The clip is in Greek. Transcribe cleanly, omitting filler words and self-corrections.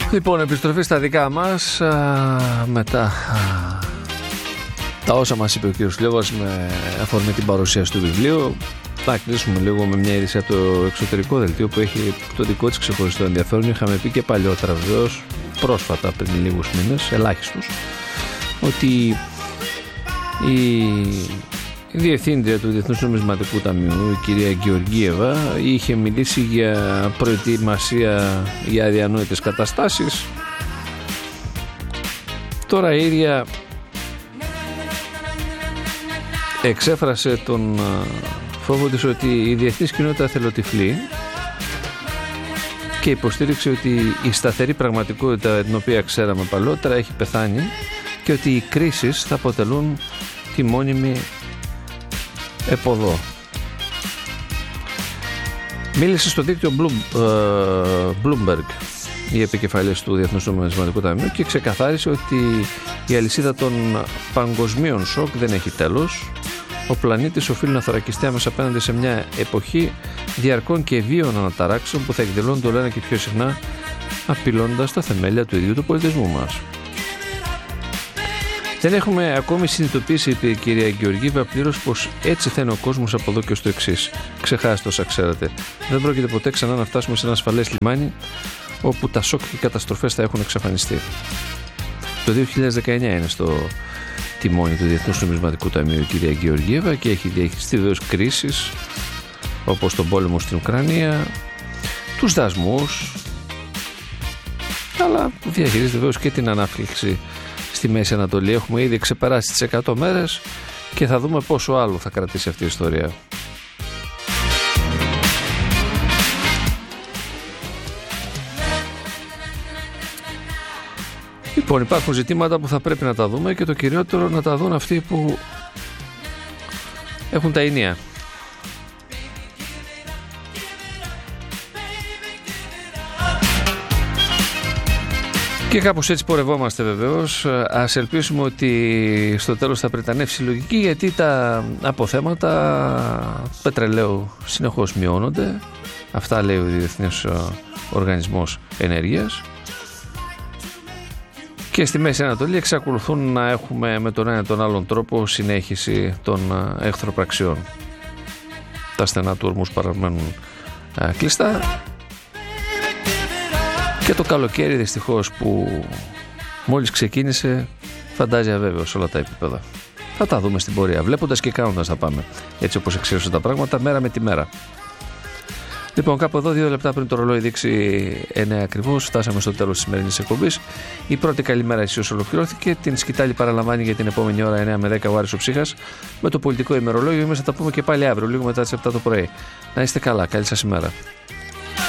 Λοιπόν, επιστροφή στα δικά μας μετά τα όσα μας είπε ο κ. Λιώβας με αφορμή την παρουσίαση του βιβλίου. Θα κλείσουμε λίγο με μια είδηση από το εξωτερικό δελτίο που έχει το δικό της ξεχωριστό ενδιαφέρον. Είχαμε πει και παλιότερα, βεβαίως, πρόσφατα πριν λίγους μήνες, ελάχιστους, ότι η διευθύντρια του Διεθνούς Νομισματικού Ταμείου, η κυρία Γεωργίεβα, είχε μιλήσει για προετοιμασία για αδιανόητες καταστάσεις. Τώρα η ίδια εξέφρασε τον φόβο της ότι η διεθνής κοινότητα θελοτυφλεί και υποστήριξε ότι η σταθερή πραγματικότητα την οποία ξέραμε παλαιότερα έχει πεθάνει και ότι οι κρίσεις θα αποτελούν τη μόνιμη εποδό. Μίλησε στο δίκτυο Bloomberg η επικεφαλής του Διεθνούς Νομισματικού Ταμείου και ξεκαθάρισε ότι η αλυσίδα των παγκοσμίων σοκ δεν έχει τέλος. Ο πλανήτης οφείλει να θωρακιστεί άμεσα απέναντι σε μια εποχή διαρκών και βίων αναταράξεων που θα εκδηλώνονται όλο ένα και πιο συχνά, απειλώντας τα θεμέλια του ίδιου του πολιτισμού μας. Δεν έχουμε ακόμη συνειδητοποιήσει, είπε η κυρία Γεωργίβα, πλήρως πως έτσι θα είναι ο κόσμος από εδώ και ως το εξής. Ξεχάστε όσα ξέρετε. Δεν πρόκειται ποτέ ξανά να φτάσουμε σε ένα ασφαλές λιμάνι όπου τα σοκ και οι καταστροφές θα έχουν εξαφανιστεί. Το 2019 είναι στο τιμόνι του Διεθνούς Νομισματικού Ταμείου η κυρία Γεωργίβα και έχει διαχειριστεί βεβαίως κρίσεις όπως τον πόλεμο στην Ουκρανία, τους δασμούς, αλλά διαχειρίζεται βεβαίως και την ανάπτυξη στη Μέση Ανατολή. Έχουμε ήδη ξεπεράσει τις 100 μέρες και θα δούμε πόσο άλλο θα κρατήσει αυτή η ιστορία. Λοιπόν, υπάρχουν ζητήματα που θα πρέπει να τα δούμε και το κυριότερο να τα δουν αυτοί που έχουν τα ηνία. Και κάπως έτσι πορευόμαστε βεβαίως. Ας ελπίσουμε ότι στο τέλος θα πριτανεύσει η λογική, γιατί τα αποθέματα πετρελαίου συνεχώς μειώνονται. Αυτά λέει ο Διεθνής Οργανισμός Ενέργειας. Και στη Μέση Ανατολή εξακολουθούν να έχουμε με τον ένα ή τον άλλον τρόπο συνέχιση των εχθροπραξιών. Τα στενά του ορμούς παραμένουν κλειστά. Και το καλοκαίρι δυστυχώς που μόλις ξεκίνησε φαντάζει αβέβαιο σε όλα τα επίπεδα. Θα τα δούμε στην πορεία, βλέποντας και κάνοντας θα πάμε. Έτσι όπως εξέλιξαν τα πράγματα μέρα με τη μέρα. Λοιπόν, κάπου εδώ 2 λεπτά πριν το ρολόι δείξει 9 ακριβώς, φτάσαμε στο τέλος της σημερινής εκπομπής. Η πρώτη καλημέρα εσείς ολοκληρώθηκε. Την σκητάλη παραλαμβάνει για την επόμενη ώρα 9 με 10 ο Άρης ο Ψύχας με το πολιτικό ημερολόγιο. Εμείς θα τα πούμε και πάλι αύριο, λίγο μετά τις 7 το πρωί. Να είστε καλά, καλή σας ημέρα.